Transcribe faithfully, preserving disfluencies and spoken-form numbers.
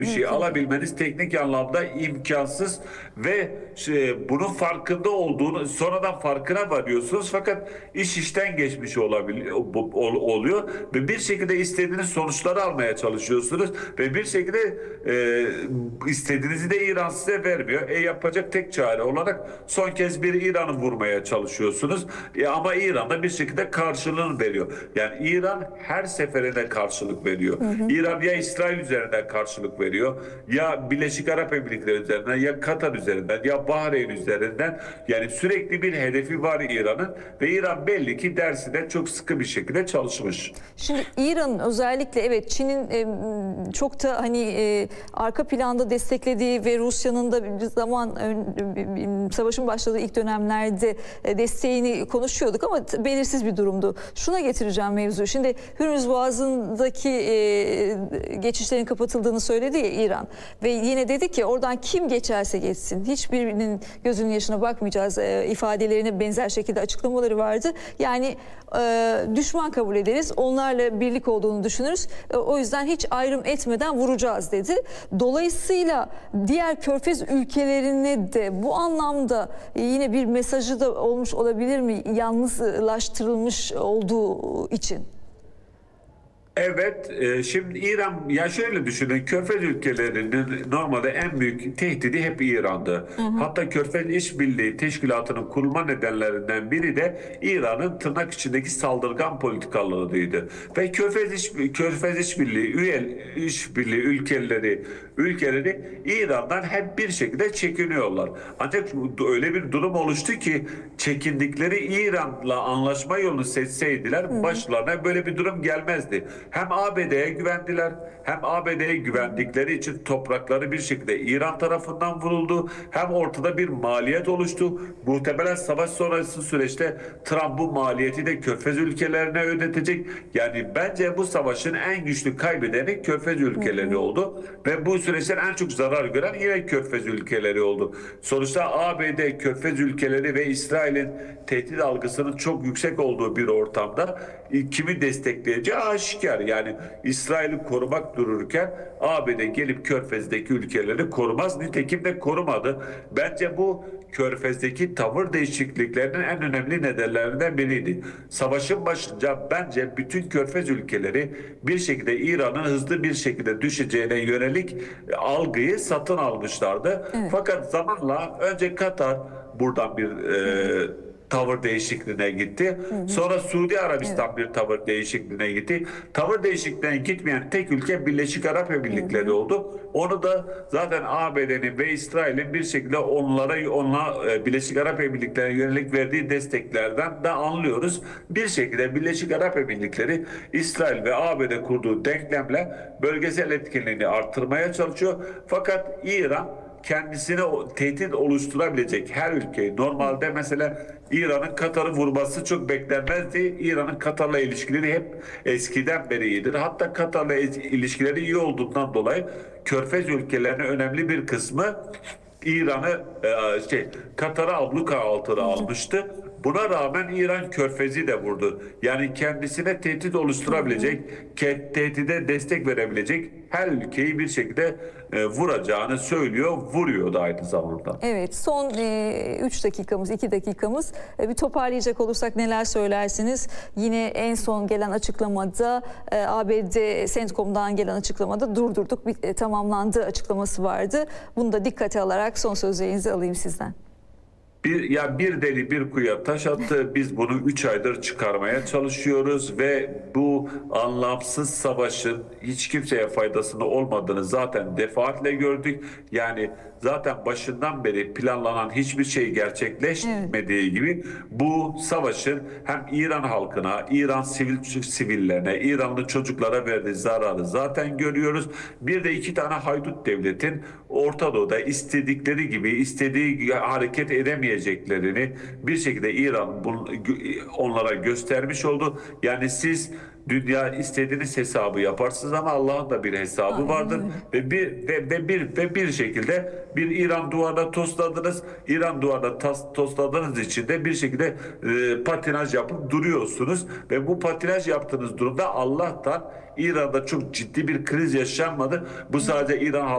bir şey Mümkün değil. alabilmeniz teknik anlamda imkansız ve şey, bunun farkında olduğunu sonradan farkına varıyorsunuz fakat iş işten geçmiş olabiliyor bu- ol- oluyor ve bir şekilde istediğiniz sonuçları almaya çalışıyorsunuz ve bir şekilde e, istediğinizi de İran size vermiyor. E yapacak tek çare olarak son kez bir İran'ı vurmaya çalışıyorsunuz. E, ama İran da bir şekilde karşılığını veriyor. Yani İran her seferinde karşılık veriyor. İran ya İsrail üzerinden karşılık veriyor, ya Birleşik Arap Emirlikleri üzerinden, ya Katar üzerinden, ya Bahreyn üzerinden. Yani sürekli bir hedefi var İran'ın ve İran belli ki dersine çok sıkı bir şekilde çalışmış. Şimdi İran'ın özellikle evet Çin'in e, çok da hani e, arka planda desteklediği ve Rusya'nın da bir zaman ön- savaşın başladığı ilk dönemlerde e, desteğini konuşuyorduk ama t- belirsiz bir durumdu. Şuna getireceğim mevzu. Şimdi Hürmüz Boğazı'ndaki e, geçişlerin kapatıldığını söyledi ya İran ve yine dedi ki oradan kim geçerse geçsin hiçbirinin gözünün yaşına bakmayacağız e, ifadelerine benzer şekilde açıklamaları vardı. Yani e, düşman kabul ederiz, onlarla birlik olduğunu düşünürüz. E, o yüzden hiç ayrım etmeden vuracağız dedi. Dolayısıyla diğer Körfez ülkelerine de bu anlamda yine bir mesajı da olmuş olabilir mi? Yalnızlaştırılmış olduğu için. Evet, e, şimdi İran, ya şöyle düşünün, Körfez ülkelerinin normalde en büyük tehdidi hep İran'dı. Hı hı. Hatta Körfez İşbirliği Teşkilatı'nın kurulma nedenlerinden biri de İran'ın tırnak içindeki saldırgan politikalarıydı. Ve Körfez İş, Körfez İşbirliği üye İşbirliği ülkeleri ülkeleri İran'dan hep bir şekilde çekiniyorlar. Ancak öyle bir durum oluştu ki çekindikleri İran'la anlaşma yolunu seçseydiler Hı hı. başlarına böyle bir durum gelmezdi. Hem A B D'ye güvendiler, hem A B D'ye güvendikleri için toprakları bir şekilde İran tarafından vuruldu. Hem ortada bir maliyet oluştu. Muhtemelen savaş sonrası süreçte Trump bu maliyeti de Körfez ülkelerine ödetecek. Yani bence bu savaşın en güçlü kaybedeni Körfez ülkeleri oldu. Ve bu süreçten en çok zarar gören yine Körfez ülkeleri oldu. Sonuçta A B D, Körfez ülkeleri ve İsrail'in tehdit algısının çok yüksek olduğu bir ortamda kimi destekleyeceği aşikar. Yani İsrail'i korumak dururken A B D gelip Körfez'deki ülkeleri korumaz. Nitekim de korumadı. Bence bu Körfez'deki tavır değişikliklerinin en önemli nedenlerinden biriydi. Savaşın başında bence bütün Körfez ülkeleri bir şekilde İran'ın hızlı bir şekilde düşeceğine yönelik algıyı satın almışlardı. Evet. Fakat zamanla önce Katar buradan bir e, tavır değişikliğine gitti. Hı hı. Sonra Suudi Arabistan Evet. bir tavır değişikliğine gitti. Tavır değişikliğine gitmeyen tek ülke Birleşik Arap Emirlikleri Hı hı. oldu. Onu da zaten A B D'nin ve İsrail'in bir şekilde onlara onla e, Birleşik Arap Emirlikleri'ne yönelik verdiği desteklerden de anlıyoruz. Bir şekilde Birleşik Arap Emirlikleri İsrail ve A B D kurduğu denklemle bölgesel etkinliğini artırmaya çalışıyor. Fakat İran kendisine o tehdit oluşturabilecek her ülkeyi normalde mesela İran'ın Katar'ı vurması çok beklenmezdi. İran'ın Katar'la ilişkileri hep eskiden beri iyidir. Hatta Katar'la ilişkileri iyi olduğundan dolayı Körfez ülkelerinin önemli bir kısmı İran'ı e, şey Katar'ı abluka altına almıştı. Buna rağmen İran Körfez'i de vurdu. Yani kendisine tehdit oluşturabilecek, ke- tehdide destek verebilecek her ülkeyi bir şekilde e, vuracağını söylüyor, vuruyor da aynı zamanda. Evet, son üç dakikamız, iki dakikamız. E, bir toparlayacak olursak neler söylersiniz? Yine en son gelen açıklamada e, A B D CENTCOM'dan gelen açıklamada durdurduk, bir, e, tamamlandı açıklaması vardı. Bunu da dikkate alarak son sözlerinizi alayım sizden. Bir, ya bir deli bir kuyuya taş attı. Biz bunu üç aydır çıkarmaya çalışıyoruz ve bu anlamsız savaşın hiç kimseye faydasını olmadığını zaten defaatle gördük. Yani zaten başından beri planlanan hiçbir şey gerçekleşmediği Evet. gibi bu savaşın hem İran halkına, İran sivil sivillerine, İranlı çocuklara verdiği zararı zaten görüyoruz. Bir de iki tane haydut devletin Orta Doğu'da istedikleri gibi istediği hareket edemeyeceklerini bir şekilde İran onlara göstermiş oldu. Yani siz dünya istediğiniz hesabı yaparsınız ama Allah'ın da bir hesabı Aynen vardır öyle. ve bir ve, ve bir ve bir şekilde bir İran duvarına tosladınız. İran duvarına tas, tosladığınız için de bir şekilde e, patinaj yapıp duruyorsunuz ve bu patinaj yaptığınız durumda Allah'tan İran'da çok ciddi bir kriz yaşanmadı. Bu sadece İran